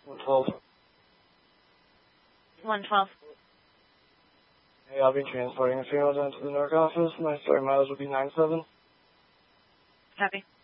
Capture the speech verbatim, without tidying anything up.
one twelve. one twelve. Hey, I'll be transporting a female down to the Newark office. My story mileage will be nine seven. Copy.